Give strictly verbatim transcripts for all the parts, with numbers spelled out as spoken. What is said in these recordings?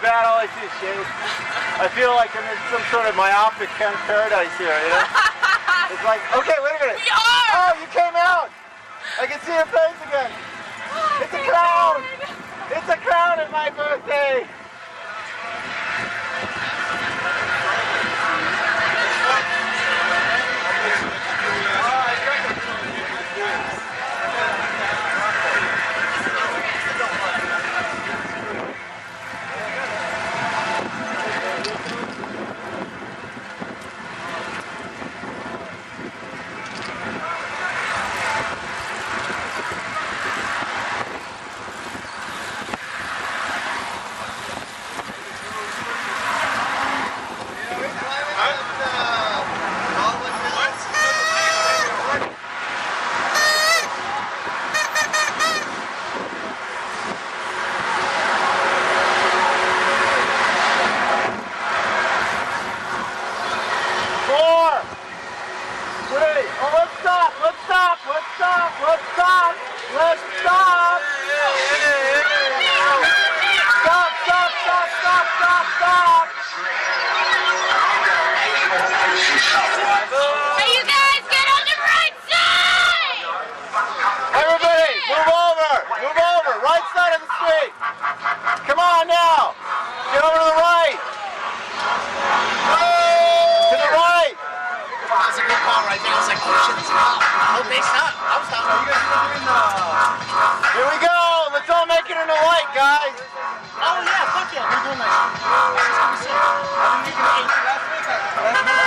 bad, all I see is shade. I feel like I'm in some sort of myopic Ken paradise here, you know? It's like, okay, wait a minute. We are! Oh, you came out! I can see your face again. Oh, it's a crown! God. It's a crown at my birthday! Here we go! Let's all make it in the light, guys! Oh yeah, fuck yeah, we're doing that. This is gonna be sick. I think you're gonna last week.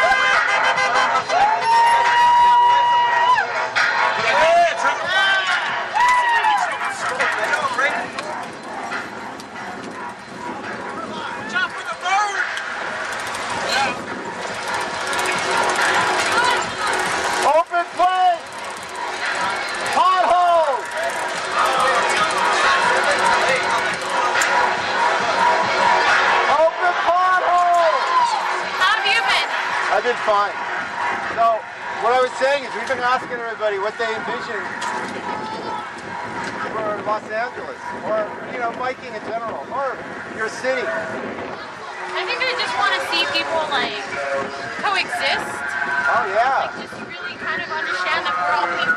I did fine. So, what I was saying is we've been asking everybody what they envision for Los Angeles, or, you know, biking in general, or your city. I think I just want to see people, like, coexist. Oh, yeah. Like, just really kind of understand that we're all people.